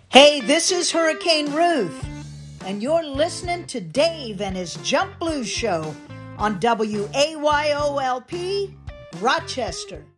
Hey, this is Hurricane Ruth, and you're listening to Dave and his Jump Blues Show on WAYOLP, Rochester.